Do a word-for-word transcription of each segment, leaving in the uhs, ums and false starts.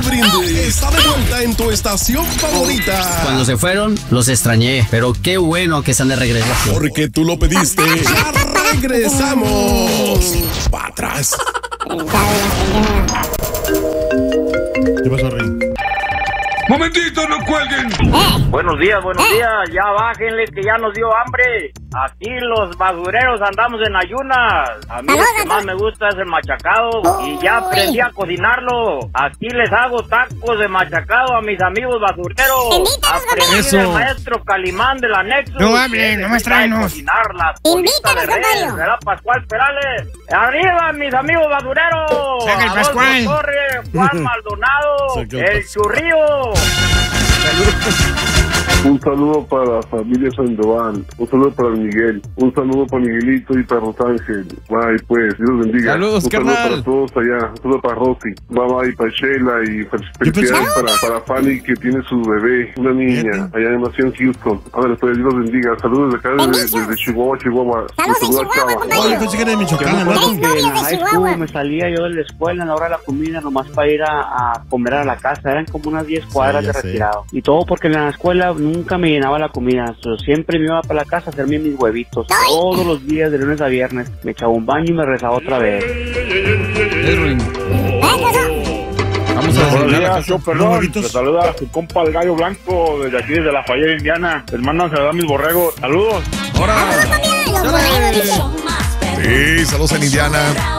Brindis está de vuelta en tu estación favorita. Cuando se fueron, los extrañé, pero qué bueno que están de regreso. Porque tú lo pediste. ¡Ya regresamos! ¡Para atrás! ¿Qué pasó, Rey? ¡Momentito, no cuelguen! Eh. Buenos días, buenos eh. días. Ya bájenle que ya nos dio hambre. Aquí los basureros andamos en ayunas. A mí lo que más me gusta es el machacado. Y ya aprendí a cocinarlo. Aquí les hago tacos de machacado a mis amigos basureros. Aprendí del maestro Calimán del anexo. No, hombre, no me extraños. Cocinar las bolitas de res, ¿verdad, Pascual Perales? ¡Arriba, mis amigos basureros! ¡Saca el Pascual! Torres, Juan Maldonado, el Churrío. Un saludo para la familia Sandoval, un saludo para Miguel, un saludo para Miguelito y para Rosángel. Bye, pues, Dios bendiga. Saludos, un carnal. saludo para todos allá, un saludo para Rosy, bye bye, para Sheila y felicidades para, para Fanny que tiene su bebé, una niña, allá en Nación Houston. Ahora, pues, Dios bendiga. Saludos de acá desde, desde Chihuahua, Chihuahua. Saludos de Chihuahua, Oye, pensé que era de Michoacán, Yo ¿no? que en la high school me salía yo de la escuela en la hora de la comida nomás para ir a, a comer a la casa. Eran como unas diez cuadras Sí, de ya sé. retirado. Y todo porque en la escuela nunca me llenaba la comida. So, siempre me iba para la casa a hacerme mis huevitos. Todos los días, de lunes a viernes. Me echaba un baño y me rezaba otra vez. Edwin. Vamos a Buenos desayunar a la días, casa. yo Unos perdón. huevitos. Te saluda a su compa el Gallo Blanco desde aquí, desde Lafayette, Indiana. Les mandan saludar a mis borregos. Saludos. ¡Ahora! Sí, saludos en Indiana.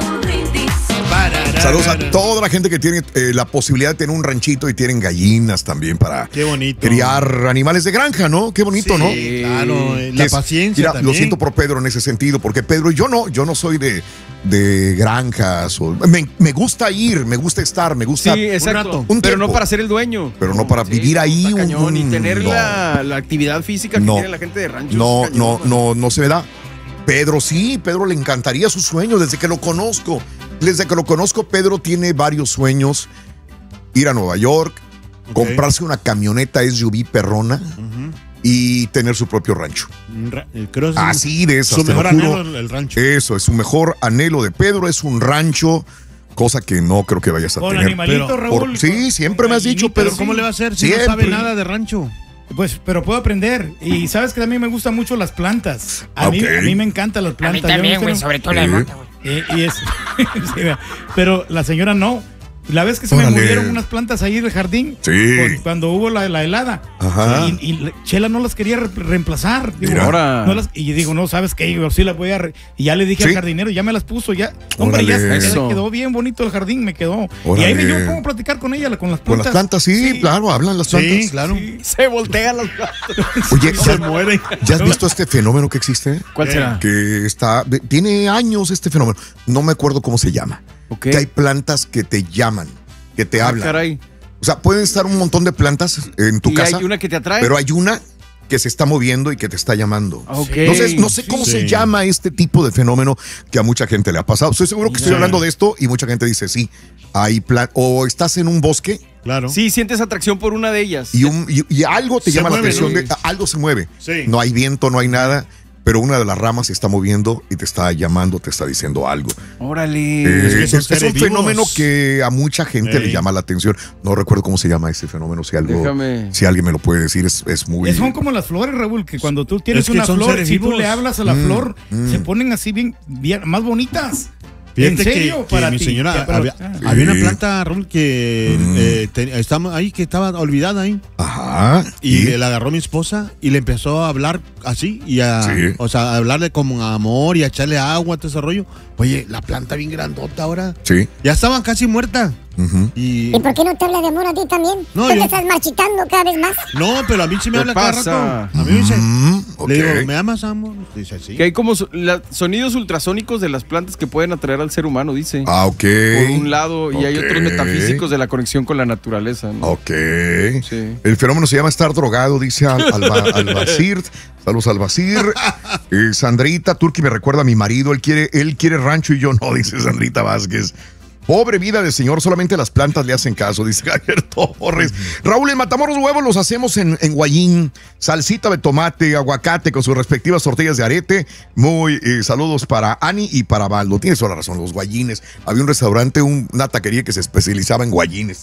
Saludos a toda la gente que tiene eh, la posibilidad de tener un ranchito y tienen gallinas también para Qué bonito. criar animales de granja, ¿no? Qué bonito, Sí, ¿no? claro, eh, la Es- paciencia mira, también. lo siento por Pedro en ese sentido, porque Pedro, yo no, yo no soy de, de granjas. O, me, me gusta ir, me gusta estar, me gusta. Sí, exacto. rato. Un pero tiempo. no para ser el dueño. Pero no para Sí, vivir ahí está un- cañón, y tener no. la, la actividad física que No. tiene la gente de ranchos. No, cañón, no, man. no, no se me da. Pedro sí, Pedro le encantaría su sueño desde que lo conozco. Desde que lo conozco, Pedro tiene varios sueños. Ir a Nueva York, Ok. comprarse una camioneta S U V perrona Ujú. y tener su propio rancho. Un ra- eh, Creo que es Así de esas, su te lo mejor juro. anhelo, el, el rancho. Eso, es su mejor anhelo de Pedro, es un rancho, cosa que no creo que vayas a Con tener. animalitos, pero- Raúl. Por- sí, siempre me has dicho, Pero Pedro. ¿cómo le va a hacer si Siempre. no sabe nada de rancho? Pues, pero puedo aprender. Y sabes que también me gustan mucho las plantas. A, mí, Ok. a mí me encantan las A plantas. mí Yo también, no güey, sé- sobre todo la de Sí. mota, güey. Eh, y es, sí, vea. Pero la señora no. La vez que se Órale. me murieron unas plantas ahí del jardín, Sí. cu- cuando hubo la, la helada, Ajá. y, y Chela no las quería re- reemplazar. Digo, Mira. Ahora. no las- y digo, no, ¿sabes qué? Yo sí las voy a... re- y ya le dije Sí. al jardinero, ya me las puso, ya. Hombre, ya, Órale. ya Eso. quedó bien bonito el jardín, me quedó. Y Órale. ahí me yo pongo a platicar con ella, con las Con plantas. las plantas, sí, claro, hablan las plantas. Sí, claro. Se voltean las plantas. Oye, Se ¿ya, muere. ¿ya has visto este fenómeno que existe? ¿Cuál ¿Qué? será? Que está, tiene años este fenómeno. No me acuerdo cómo se llama. Ok. Que hay plantas que te llaman, que te Ah, hablan. caray. O sea, pueden estar un montón de plantas en tu ¿Y casa, hay una que te atrae? pero hay una que se está moviendo y que te está llamando. Ok. No sé, no sé cómo Sí. se llama este tipo de fenómeno que a mucha gente le ha pasado. Estoy seguro que estoy Sí. hablando de esto y mucha gente dice, sí, hay plan o estás en un bosque Claro. Sí, sientes atracción por una de ellas. y, un, y, y algo te Se llama la mueve, atención, ¿no? de, algo se mueve. Sí. No hay viento, no hay nada, pero una de las ramas se está moviendo y te está llamando, te está diciendo algo. Órale. Eh, Es que es, son es seres un vivos. fenómeno que a mucha gente Ey. le llama la atención. No recuerdo cómo se llama ese fenómeno. Si algo, Déjame. si alguien me lo puede decir, es, es muy. Son como las flores, Raúl, que cuando tú tienes Es que una son flor, seres si tú vivos. le hablas a la Mm, flor, mm. se ponen así bien, bien más bonitas. Fíjate ¿En serio? que, que Para mi ti. señora, Ya, pero- había, ah. había una Sí. planta, Raúl, que Mm. eh, te- estaba ahí, que estaba olvidada ahí. Ajá. Y la agarró mi esposa y le empezó a hablar así, y a, Sí. o sea, a hablarle como amor y a echarle agua, todo ese rollo. Oye, la planta bien grandota ahora. Sí. Ya estaban casi muerta. Ujú. Y ¿Y por qué no te habla de amor a ti también? No, ¿Tú yo- te estás marchitando cada vez más? no, pero a mí sí me ¿Qué habla cada pasa? rato. A mí me dice, Mm, ok. le digo, ¿me amas, amor? Dice, sí. Que hay como so- la- sonidos ultrasónicos de las plantas que pueden atraer al ser humano, dice. Ah, ok. Por un lado, y hay Ok. otros metafísicos de la conexión con la naturaleza, ¿no? Ok. Sí. El fenómeno se llama estar drogado, dice Al- Alba, Albacir. Saludos, Albacir. Eh, Sandrita Turki me recuerda a mi marido. Él quiere, él quiere rancho y yo no, dice Sandrita Vázquez. Pobre vida del señor, solamente las plantas le hacen caso, dice Javier Torres. Raúl, en Matamoros huevos los hacemos en, en Guayín. Salsita de tomate, aguacate con sus respectivas tortillas de arete. Muy eh, saludos para Ani y para Baldo. Tienes toda la razón, los guayines. Había un restaurante, un- una taquería que se especializaba en guayines.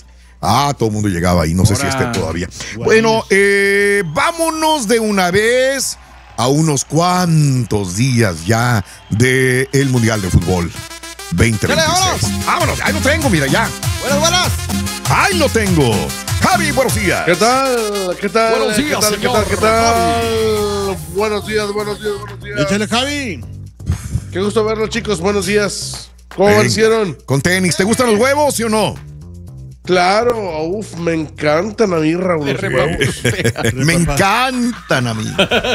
Ah, todo el mundo llegaba ahí, no sé si esté todavía. Bueno, eh, vámonos de una vez a unos cuantos días ya del Mundial de Fútbol veinte veintiséis. Vámonos, ahí lo tengo, mira, ya. Buenas, buenas. Ahí lo tengo. Javi, buenos días. ¿Qué tal? ¿Qué tal? Buenos días, ¿Qué tal? señor. ¿Qué tal? ¿Qué tal? Buenos días, buenos días, buenos días. Échale, Javi. Qué gusto verlos, chicos. Buenos días. ¿Cómo Venga. hicieron? Con tenis, ¿te gustan los huevos, sí o no? Claro, uf, me encantan a mí, Raúl. Los huevos. Me encantan a mí.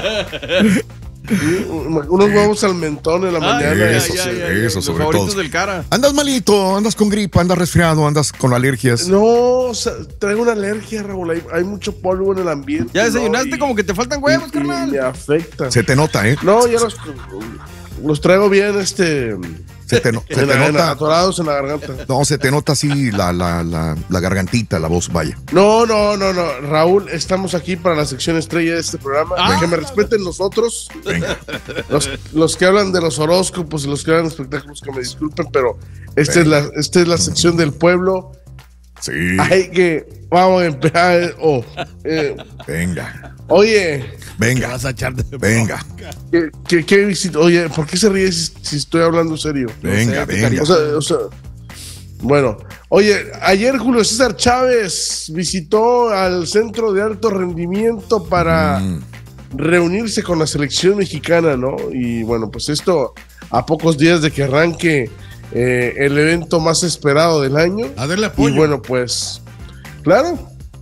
Unos huevos al mentón en la mañana. Eso, eso, sí, sí. eso sobre todo. del cara. Andas malito, andas con gripa, andas resfriado, andas con alergias. No, o sea, traigo una alergia, Raúl. Hay, hay mucho polvo en el ambiente. Ya desayunaste, ¿no? Y- como que te faltan huevos, y carnal. me afecta. Se te nota, ¿eh? No, ya los, los traigo bien, este. Se te, no- se en te la- en la- nota. atorados en la garganta. No, se te nota así la, la, la, la gargantita, la voz, vaya. No, no, no, no. Raúl, estamos aquí para la sección estrella de este programa. Ah. Que me respeten los otros. Venga. Los, los que hablan de los horóscopos y los que hablan de espectáculos, que me disculpen, pero esta es la, esta es la sección del pueblo. Sí. Hay que. Vamos a empezar. Oh, eh, Venga. oye. Venga. Vas a echar de Venga. ¿Qué, qué, qué visita? Oye, ¿por qué se ríe si, si estoy hablando serio? Venga, venga. O sea, o sea, bueno, oye, ayer Julio César Chávez visitó al Centro de Alto Rendimiento para Mm. reunirse con la selección mexicana, ¿no? Y bueno, pues esto a pocos días de que arranque eh, el evento más esperado del año. A darle apoyo. Y bueno, pues, claro,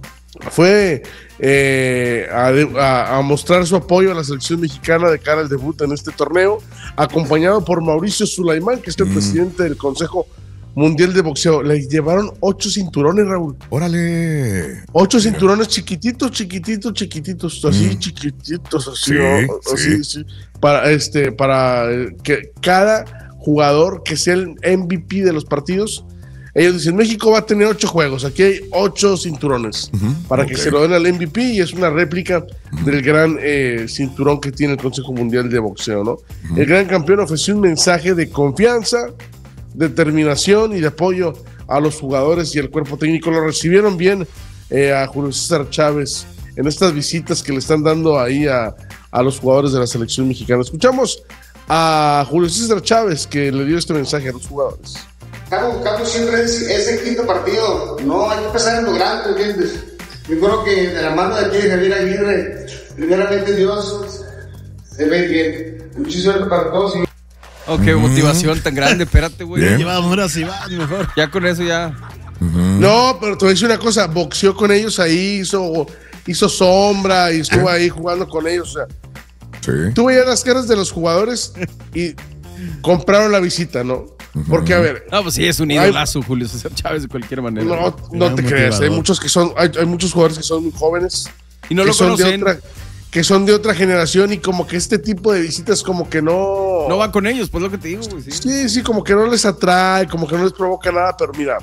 fue eh, a, a- a mostrar su apoyo a la selección mexicana de cara al debut en este torneo, acompañado por Mauricio Sulaimán, que es el Mm. presidente del Consejo Mundial de Boxeo. Le llevaron ocho cinturones, Raúl. Órale. Ocho cinturones chiquititos, chiquititos, chiquititos, así Mm. chiquititos, así, Sí, ¿no? sí. Así, sí. Para este, para eh, que cada jugador que sea el M V P de los partidos, ellos dicen, México va a tener ocho juegos, aquí hay ocho cinturones, Ujú, para ok. que se lo den al M V P, y es una réplica del gran eh, cinturón que tiene el Consejo Mundial de Boxeo, ¿no? El gran campeón ofreció un mensaje de confianza, determinación y de apoyo a los jugadores y al cuerpo técnico. Lo recibieron bien eh, a Julio César Chávez en estas visitas que le están dando ahí a, a los jugadores de la selección mexicana. Escuchamos a Julio César Chávez, que le dio este mensaje a los jugadores. Estamos buscando siempre ese, ese quinto partido. No hay que empezar en lo grande, ¿entiendes? Yo creo que de la mano de aquí de Javier Aguirre, primeramente Dios, se ve bien. Muchísimas gracias para todos. Y... Oh, qué motivación tan grande, espérate, güey. Bien. Llevamos horas y va, mejor. Ya con eso ya. No, pero te voy a decir una cosa, boxeó con ellos ahí, hizo, hizo sombra y estuvo ahí jugando con ellos. O sea, Sí. tú veías las caras de los jugadores y compraron la visita, ¿no? Porque, a ver, No, pues sí, es un idolazo, Julio César Chávez, de cualquier manera. no, no te Gran creas, hay motivador. muchos que son, hay, hay muchos jugadores que son muy jóvenes, Y no que lo son de conocen. otra, que son de otra generación, y como que este tipo de visitas como que no... No va con ellos, pues lo que te digo, güey. Sí. Sí, sí, como que no les atrae, como que no les provoca nada, pero mira,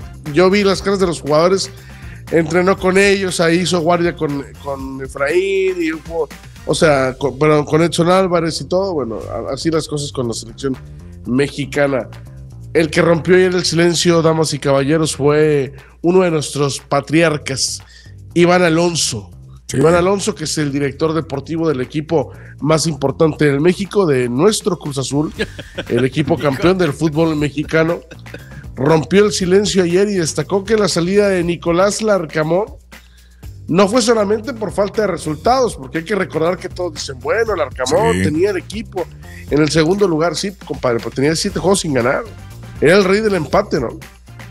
yo vi las caras de los jugadores, entrenó con ellos, ahí hizo guardia con, con Efraín, y hubo- o sea, con, perdón, con Edson Álvarez y todo, bueno, a- así las cosas con la selección mexicana. El que rompió ayer el silencio, damas y caballeros, fue uno de nuestros patriarcas, Iván Alonso. Sí. Iván Alonso, que es el director deportivo del equipo más importante del México, de nuestro Cruz Azul, el equipo campeón del fútbol mexicano, rompió el silencio ayer y destacó que la salida de Nicolás Larcamón no fue solamente por falta de resultados, porque hay que recordar que todos dicen, bueno, Larcamón Sí. tenía el equipo en el segundo lugar, sí, compadre, pero tenía siete juegos sin ganar. Era el rey del empate, ¿no?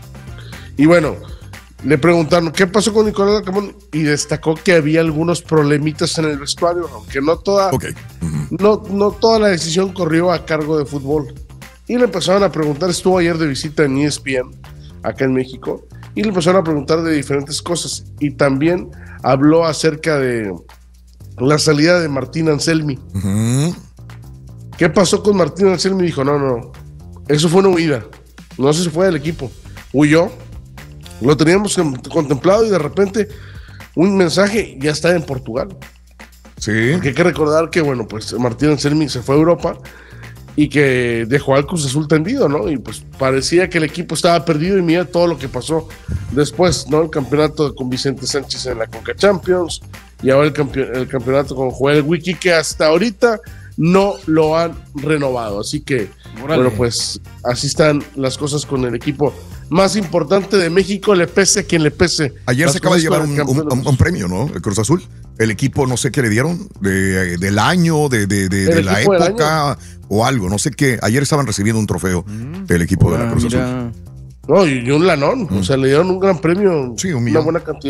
Y bueno, le preguntaron, ¿qué pasó con Nicolás Larcamón? Y destacó que había algunos problemitas en el vestuario, aunque no toda, Ok. Ujú. no, no toda la decisión corrió a cargo de fútbol. Y le empezaron a preguntar, estuvo ayer de visita en E S P N, acá en México, y le empezaron a preguntar de diferentes cosas. Y también habló acerca de la salida de Martín Anselmi. Ujú. ¿Qué pasó con Martín Anselmi? Dijo, no, no, eso fue una huida. No se fue del equipo. Huyó. Lo teníamos contemplado y de repente un mensaje, ya está en Portugal. Sí. Porque hay que recordar que, bueno, pues Martín Anselmi se fue a Europa y que dejó al Cruz Azul tendido, ¿no? Y pues parecía que el equipo estaba perdido y mira todo lo que pasó después, ¿no? El campeonato con Vicente Sánchez en la Conca Champions y ahora el, campe- el campeonato con Joel Wiki, que hasta ahorita no lo han renovado. Así que, Órale. bueno, pues así están las cosas con el equipo más importante de México, le pese a quien le pese. Ayer se acaba de llevar un, un, un, un premio, ¿no? El Cruz Azul. El equipo, no sé qué le dieron, de, del año, de, de, de, de la época o algo, no sé qué. Ayer estaban recibiendo un trofeo mm. el equipo ah, de la Cruz mira. Azul. No, y un lanón, mm. o sea, le dieron un gran premio, sí, un una millón. buena cantidad.